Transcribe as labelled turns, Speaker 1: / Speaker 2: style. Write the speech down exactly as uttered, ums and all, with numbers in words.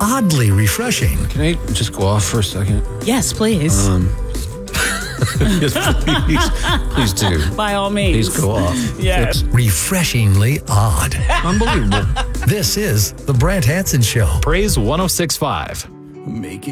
Speaker 1: oddly refreshing.
Speaker 2: Can I just go off for a second?
Speaker 3: Yes, please.
Speaker 2: Um, yes, please, please do.
Speaker 3: By all means.
Speaker 2: Please go off.
Speaker 3: Yes.
Speaker 1: Refreshingly odd.
Speaker 2: Unbelievable.
Speaker 1: This is The Brant Hanson Show.
Speaker 4: Praise one oh six point five.
Speaker 5: Make it